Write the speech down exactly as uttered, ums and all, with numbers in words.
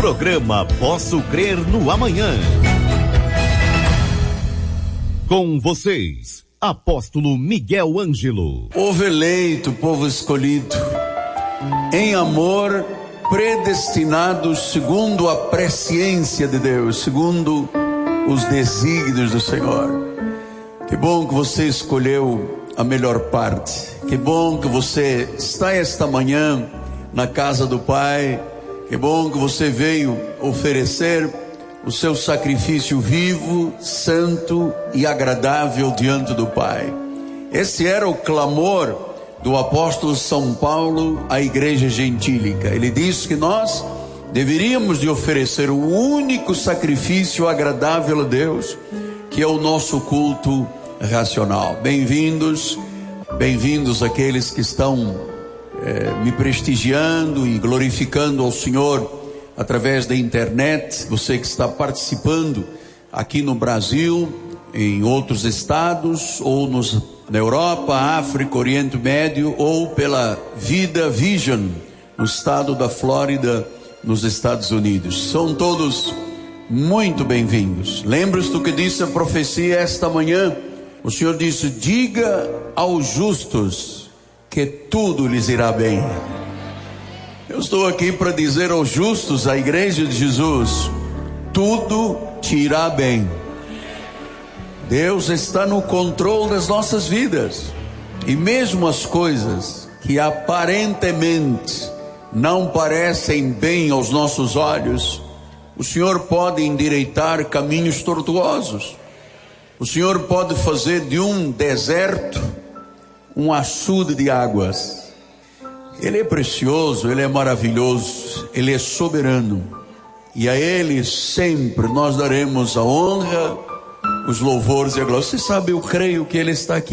Programa Posso Crer no Amanhã. Com vocês, Apóstolo Miguel Ângelo. Povo eleito, povo escolhido, em amor, predestinados segundo a presciência de Deus, segundo os desígnios do Senhor. Que bom que você escolheu a melhor parte. Que bom que você está esta manhã na casa do Pai. Que bom que você veio oferecer o seu sacrifício vivo, santo e agradável diante do Pai. Esse era o clamor do apóstolo São Paulo à igreja gentílica. Ele disse que nós deveríamos de oferecer o único sacrifício agradável a Deus, que é o nosso culto racional. Bem-vindos, bem-vindos aqueles que estão eh, me prestigiando e glorificando ao Senhor através da internet, você que está participando aqui no Brasil, em outros estados, ou nos, na Europa, África, Oriente Médio, ou pela Vida Vision, no estado da Flórida, nos Estados Unidos. São todos muito bem-vindos. Lembre-se do que disse a profecia esta manhã. O Senhor disse: diga aos justos que tudo lhes irá bem. Eu estou aqui para dizer aos justos, à igreja de Jesus, tudo te irá bem. Deus está no controle das nossas vidas. E mesmo as coisas que aparentemente não parecem bem aos nossos olhos, o Senhor pode endireitar caminhos tortuosos. O Senhor pode fazer de um deserto um açude de águas. Ele é precioso, Ele é maravilhoso, Ele é soberano. E a Ele sempre nós daremos a honra, os louvores e a glória. Você sabe, eu creio que Ele está aqui